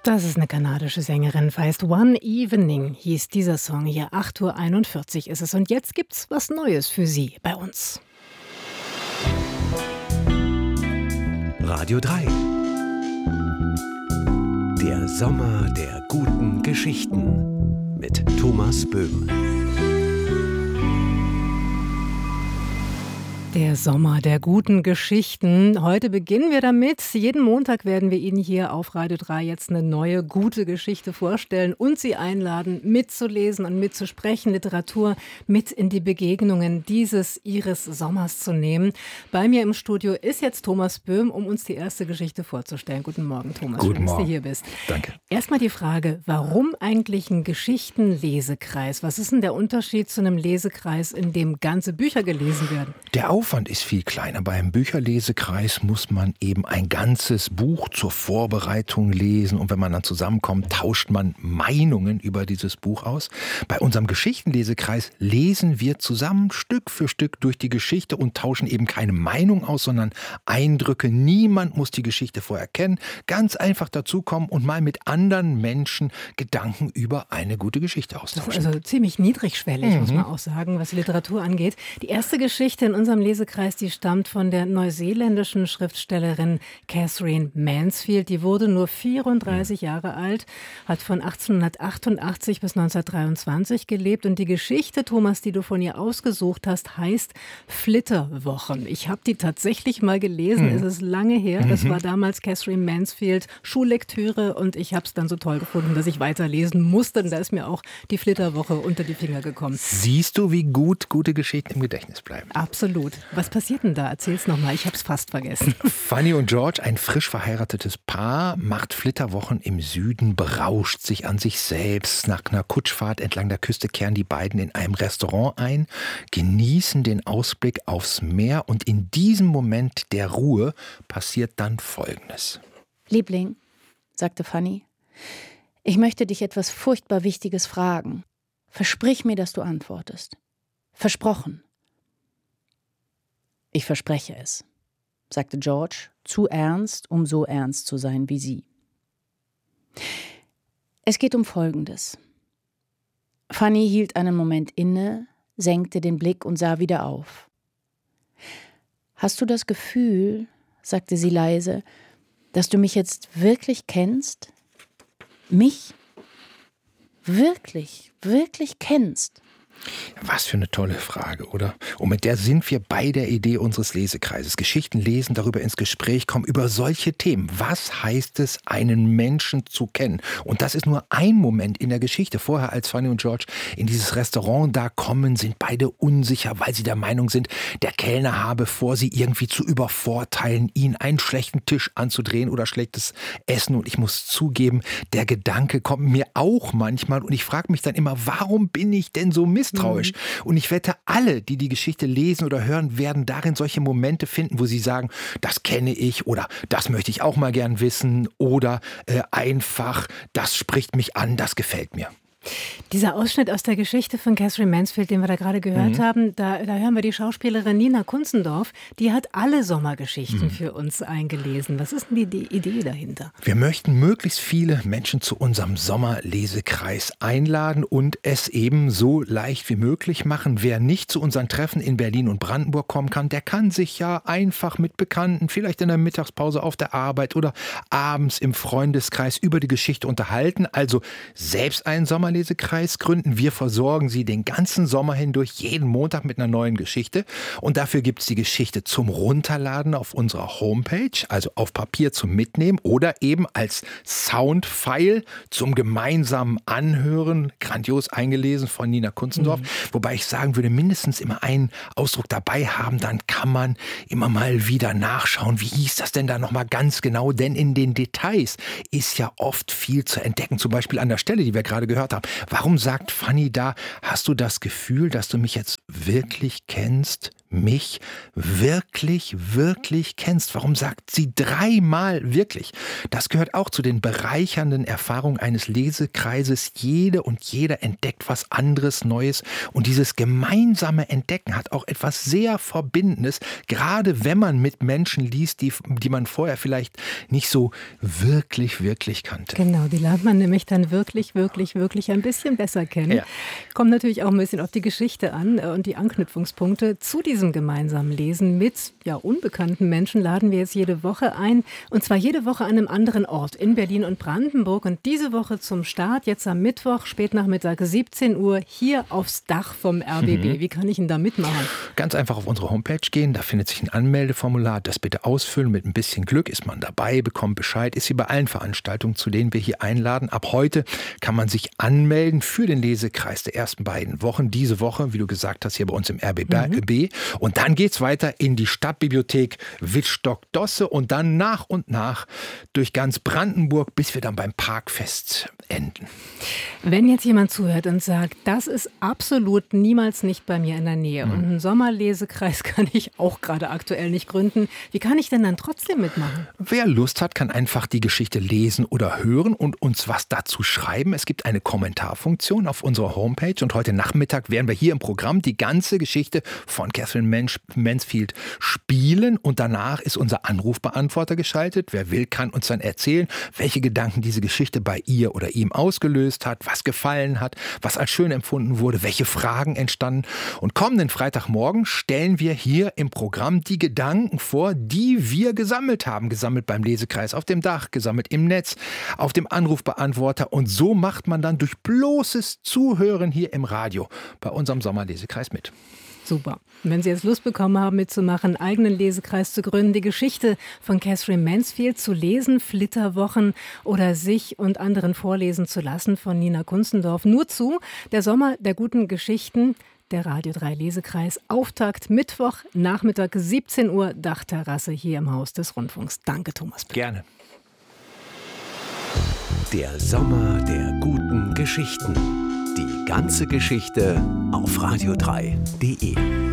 Das ist eine kanadische Sängerin, heißt One Evening, hieß dieser Song hier. 8:41 Uhr ist es. Und jetzt gibt's was Neues für Sie bei uns. Radio 3. Der Sommer der guten Geschichten mit Thomas Böhm. Der Sommer der guten Geschichten. Heute beginnen wir damit. Jeden Montag werden wir Ihnen hier auf Radio 3 jetzt eine neue gute Geschichte vorstellen und Sie einladen, mitzulesen und mitzusprechen, Literatur mit in die Begegnungen Ihres Sommers zu nehmen. Bei mir im Studio ist jetzt Thomas Böhm, um uns die erste Geschichte vorzustellen. Guten Morgen, Thomas. Guten Morgen. Schön, dass du hier bist. Danke. Erstmal die Frage, warum eigentlich ein Geschichtenlesekreis? Was ist denn der Unterschied zu einem Lesekreis, in dem ganze Bücher gelesen werden? Der Aufwand ist viel kleiner. Beim Bücherlesekreis muss man eben ein ganzes Buch zur Vorbereitung lesen und wenn man dann zusammenkommt, tauscht man Meinungen über dieses Buch aus. Bei unserem Geschichtenlesekreis lesen wir zusammen Stück für Stück durch die Geschichte und tauschen eben keine Meinung aus, sondern Eindrücke. Niemand muss die Geschichte vorher kennen. Ganz einfach dazukommen und mal mit anderen Menschen Gedanken über eine gute Geschichte austauschen. Das ist also ziemlich niedrigschwellig, muss man auch sagen, was die Literatur angeht. Die erste Geschichte in unserem Lesekreis, die stammt von der neuseeländischen Schriftstellerin Katherine Mansfield. Die wurde nur 34 Jahre alt, hat von 1888 bis 1923 gelebt. Und die Geschichte, Thomas, die du von ihr ausgesucht hast, heißt Flitterwochen. Ich habe die tatsächlich mal gelesen. Es ist lange her. Das war damals Katherine Mansfield Schullektüre und ich habe es dann so toll gefunden, dass ich weiterlesen musste. Und da ist mir auch die Flitterwoche unter die Finger gekommen. Siehst du, wie gut gute Geschichten im Gedächtnis bleiben? Absolut. Was passiert denn da? Erzähl's nochmal, ich hab's fast vergessen. Fanny und George, ein frisch verheiratetes Paar, macht Flitterwochen im Süden, berauscht sich an sich selbst. Nach einer Kutschfahrt entlang der Küste kehren die beiden in einem Restaurant ein, genießen den Ausblick aufs Meer und in diesem Moment der Ruhe passiert dann Folgendes. Liebling, sagte Fanny, ich möchte dich etwas furchtbar Wichtiges fragen. Versprich mir, dass du antwortest. Versprochen. Ich verspreche es, sagte George, zu ernst, um so ernst zu sein wie sie. Es geht um Folgendes. Fanny hielt einen Moment inne, senkte den Blick und sah wieder auf. Hast du das Gefühl, sagte sie leise, dass du mich jetzt wirklich kennst? Mich? Wirklich, wirklich kennst? Was für eine tolle Frage, oder? Und mit der sind wir bei der Idee unseres Lesekreises. Geschichten lesen, darüber ins Gespräch kommen, über solche Themen. Was heißt es, einen Menschen zu kennen? Und das ist nur ein Moment in der Geschichte. Vorher, als Fanny und George in dieses Restaurant da kommen, sind beide unsicher, weil sie der Meinung sind, der Kellner habe vor, sie irgendwie zu übervorteilen, ihnen einen schlechten Tisch anzudrehen oder schlechtes Essen. Und ich muss zugeben, der Gedanke kommt mir auch manchmal. Und ich frage mich dann immer, warum bin ich denn so misstrauisch? Und ich wette, alle, die die Geschichte lesen oder hören, werden darin solche Momente finden, wo sie sagen, das kenne ich oder das möchte ich auch mal gern wissen oder einfach, das spricht mich an, das gefällt mir. Dieser Ausschnitt aus der Geschichte von Katherine Mansfield, den wir da gerade gehört haben, da hören wir die Schauspielerin Nina Kunzendorf, die hat alle Sommergeschichten für uns eingelesen. Was ist denn die Idee dahinter? Wir möchten möglichst viele Menschen zu unserem Sommerlesekreis einladen und es eben so leicht wie möglich machen. Wer nicht zu unseren Treffen in Berlin und Brandenburg kommen kann, der kann sich ja einfach mit Bekannten, vielleicht in der Mittagspause auf der Arbeit oder abends im Freundeskreis über die Geschichte unterhalten. Also selbst einen Sommerlesekreis gründen. Wir versorgen Sie den ganzen Sommer hindurch jeden Montag mit einer neuen Geschichte. Und dafür gibt es die Geschichte zum Runterladen auf unserer Homepage, also auf Papier zum Mitnehmen oder eben als Soundfile zum gemeinsamen Anhören, grandios eingelesen von Nina Kunzendorf. Wobei ich sagen würde, mindestens immer einen Ausdruck dabei haben, dann kann man immer mal wieder nachschauen, wie hieß das denn da nochmal ganz genau, denn in den Details ist ja oft viel zu entdecken, zum Beispiel an der Stelle, die wir gerade gehört haben. Warum sagt Fanny da, hast du das Gefühl, dass du mich jetzt wirklich kennst? mich wirklich, wirklich kennst. Warum sagt sie 3-mal wirklich? Das gehört auch zu den bereichernden Erfahrungen eines Lesekreises. Jede und jeder entdeckt was anderes, Neues. Und dieses gemeinsame Entdecken hat auch etwas sehr Verbindendes, gerade wenn man mit Menschen liest, die man vorher vielleicht nicht so wirklich, wirklich kannte. Genau, die lernt man nämlich dann wirklich, wirklich, wirklich ein bisschen besser kennen. Ja. Kommt natürlich auch ein bisschen auf die Geschichte an und die Anknüpfungspunkte. Zu diesem gemeinsamen Lesen mit unbekannten Menschen laden wir jetzt jede Woche ein. Und zwar jede Woche an einem anderen Ort in Berlin und Brandenburg. Und diese Woche zum Start, jetzt am Mittwoch, spätnachmittag 17 Uhr, hier aufs Dach vom RBB. Wie kann ich denn da mitmachen? Ganz einfach auf unsere Homepage gehen, da findet sich ein Anmeldeformular. Das bitte ausfüllen. Mit ein bisschen Glück ist man dabei, bekommt Bescheid. Ist wie bei allen Veranstaltungen, zu denen wir hier einladen. Ab heute kann man sich anmelden für den Lesekreis der ersten beiden Wochen. Diese Woche, wie du gesagt hast, hier bei uns im RBB. Und dann geht's weiter in die Stadtbibliothek Wittstock-Dosse und dann nach und nach durch ganz Brandenburg, bis wir dann beim Parkfest enden. Wenn jetzt jemand zuhört und sagt, das ist absolut niemals nicht bei mir in der Nähe und einen Sommerlesekreis kann ich auch gerade aktuell nicht gründen, wie kann ich denn dann trotzdem mitmachen? Wer Lust hat, kann einfach die Geschichte lesen oder hören und uns was dazu schreiben. Es gibt eine Kommentarfunktion auf unserer Homepage und heute Nachmittag werden wir hier im Programm die ganze Geschichte von Katherine Mansfield spielen und danach ist unser Anrufbeantworter geschaltet. Wer will, kann uns dann erzählen, welche Gedanken diese Geschichte bei ihr oder ihm ausgelöst hat, was gefallen hat, was als schön empfunden wurde, welche Fragen entstanden. Und kommenden Freitagmorgen stellen wir hier im Programm die Gedanken vor, die wir gesammelt haben. Gesammelt beim Lesekreis auf dem Dach, gesammelt im Netz, auf dem Anrufbeantworter. Und so macht man dann durch bloßes Zuhören hier im Radio bei unserem Sommerlesekreis mit. Super. Wenn Sie jetzt Lust bekommen haben, mitzumachen, einen eigenen Lesekreis zu gründen, die Geschichte von Katherine Mansfield zu lesen, Flitterwochen oder sich und anderen vorlesen zu lassen von Nina Kunstendorf. Nur zu der Sommer der guten Geschichten, der Radio 3 Lesekreis. Auftakt Mittwoch, Nachmittag 17 Uhr, Dachterrasse hier im Haus des Rundfunks. Danke, Thomas Böhm. Gerne. Der Sommer der guten Geschichten. Die ganze Geschichte auf radio3.de.